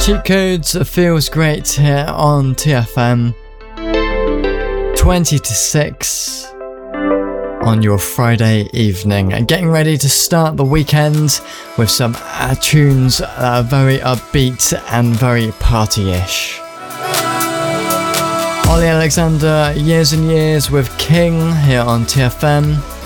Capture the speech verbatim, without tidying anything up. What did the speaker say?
Cheat Codes feels great here on T F M. twenty to six on your Friday evening, and getting ready to start the weekend with some uh, tunes that are very upbeat and very party-ish. Ollie Alexander, Years and Years with King here on T F M.